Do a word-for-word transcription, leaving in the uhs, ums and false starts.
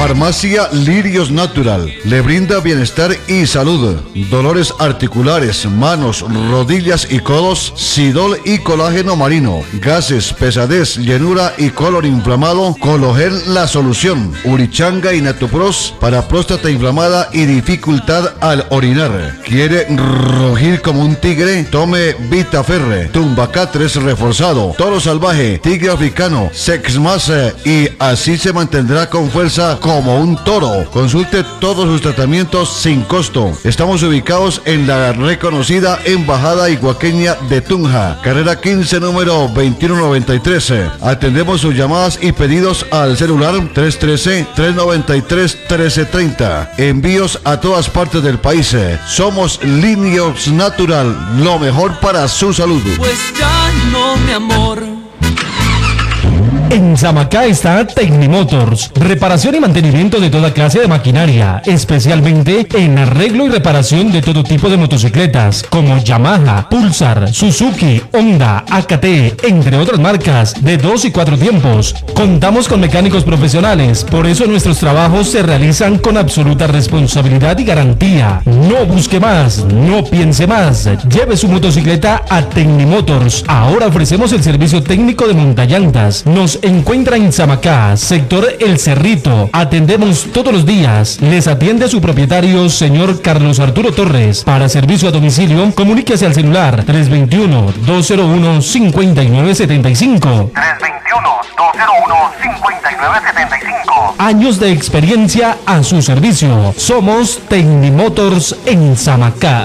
Farmacia Lirios Natural le brinda bienestar y salud. Dolores articulares, manos, rodillas y codos, Sidol y colágeno marino, gases, pesadez, llenura y colon inflamado, Cologen la solución. Urichanga y Natupros para próstata inflamada y dificultad al orinar. ¿Quiere rugir como un tigre? Tome Vitaferre, Tumbacatres reforzado, Toro salvaje, tigre africano, Sexmas y así se mantendrá con fuerza como un toro. Consulte todos sus tratamientos sin costo. Estamos ubicados en la reconocida Embajada Iguaqueña de Tunja, carrera quince, número veintiuno noventa y tres. Atendemos sus llamadas y pedidos al celular tres uno tres, tres nueve tres, uno tres tres cero. Envíos a todas partes del país. Somos Lirios Natural, lo mejor para su salud. Pues ya no, mi amor. En Samacá está Tecnimotors, reparación y mantenimiento de toda clase de maquinaria, especialmente en arreglo y reparación de todo tipo de motocicletas, como Yamaha, Pulsar, Suzuki, Honda, A K T, entre otras marcas, de dos y cuatro tiempos. Contamos con mecánicos profesionales, por eso nuestros trabajos se realizan con absoluta responsabilidad y garantía. No busque más, no piense más, lleve su motocicleta a Tecnimotors. Ahora ofrecemos el servicio técnico de montallantas. Nos encuentra en Samacá, sector El Cerrito. Atendemos todos los días. Les atiende su propietario, señor Carlos Arturo Torres. Para servicio a domicilio, comuníquese al celular tres dos uno, dos cero uno, cinco nueve siete cinco. tres dos uno, dos cero uno, cinco nueve siete cinco. Años de experiencia a su servicio. Somos Tecnimotors en Samacá.